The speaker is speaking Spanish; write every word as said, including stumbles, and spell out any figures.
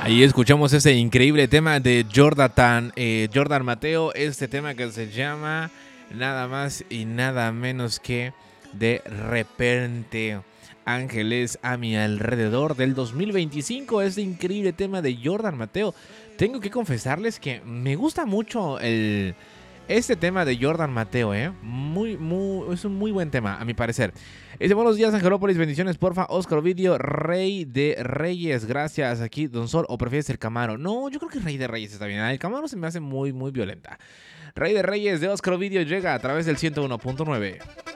Ahí escuchamos ese increíble tema de Jordan, eh, Jordan Mateo, este tema que se llama nada más y nada menos que De repente. Ángeles a mi alrededor del dos mil veinticinco, este increíble tema de Jordan Mateo. Tengo que confesarles que me gusta mucho el... Este tema de Jordan Mateo, ¿eh? Muy, muy, es un muy buen tema, a mi parecer. Dice, buenos días, Angelópolis, bendiciones, porfa. Oscar Ovidio, Rey de Reyes, gracias. Aquí, Don Sol, ¿o prefieres el Camaro? No, yo creo que Rey de Reyes está bien. El Camaro se me hace muy, muy violenta. Rey de Reyes de Oscar Ovidio llega a través del ciento uno punto nueve.